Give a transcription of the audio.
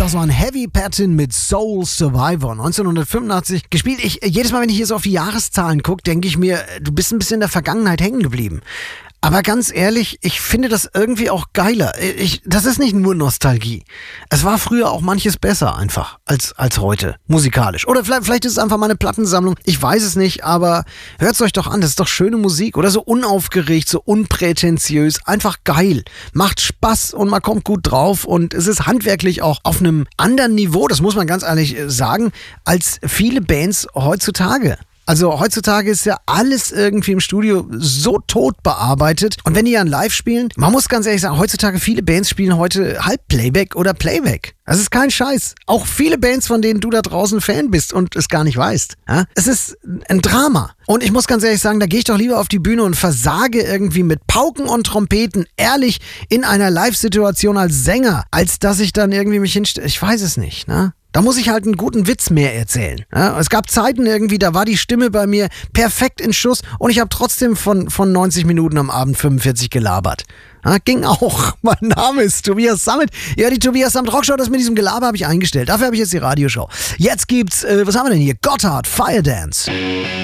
Das war ein Heavy Pattern mit Soul Survivor 1985 gespielt. Jedes Mal, wenn ich hier so auf die Jahreszahlen gucke, denke ich mir, du bist ein bisschen in der Vergangenheit hängen geblieben. Aber ganz ehrlich, ich finde das irgendwie auch geiler. Das ist nicht nur Nostalgie. Es war früher auch manches besser einfach als heute, musikalisch. Oder vielleicht ist es einfach mal eine Plattensammlung. Ich weiß es nicht, aber hört's euch doch an. Das ist doch schöne Musik. Oder so unaufgeregt, so unprätentiös. Einfach geil. Macht Spaß und man kommt gut drauf. Und es ist handwerklich auch auf einem anderen Niveau, das muss man ganz ehrlich sagen, als viele Bands heutzutage. Also heutzutage ist ja alles irgendwie im Studio so tot bearbeitet. Und wenn die dann live spielen, man muss ganz ehrlich sagen, heutzutage viele Bands spielen heute Halbplayback oder Playback. Das ist kein Scheiß. Auch viele Bands, von denen du da draußen Fan bist und es gar nicht weißt. Ja? Es ist ein Drama. Und ich muss ganz ehrlich sagen, da gehe ich doch lieber auf die Bühne und versage irgendwie mit Pauken und Trompeten ehrlich in einer Live-Situation als Sänger, als dass ich dann irgendwie mich hinstelle. Ich weiß es nicht, ne? Da muss ich halt einen guten Witz mehr erzählen. Ja, es gab Zeiten irgendwie, da war die Stimme bei mir perfekt in Schuss und ich habe trotzdem von 90 Minuten am Abend 45 gelabert. Ja, ging auch. Mein Name ist Tobias Sammet. Ja, die Tobias Sammet Rockshow, das mit diesem Gelaber habe ich eingestellt. Dafür habe ich jetzt die Radioshow. Jetzt gibt's, was haben wir denn hier? Gotthard, Fire Dance.